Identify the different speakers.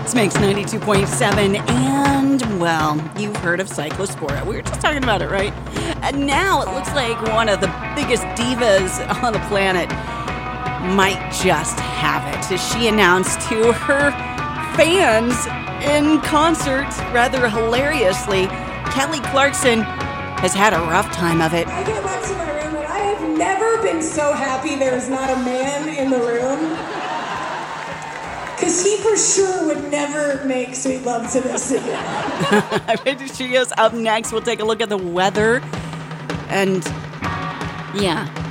Speaker 1: Makes 92.7, and, well, you've heard of Cyclospora. We were just talking about it, right? And now it looks like one of the biggest divas on the planet might just have it, as she announced to her fans in concert, rather hilariously, Kelly Clarkson has had a rough time of it.
Speaker 2: I get back to my room, and I have never been so happy there's not a man in the room. Because he for sure would never make Sweet Love to This again.
Speaker 1: I bet she is up next. We'll take a look at the weather. And, yeah,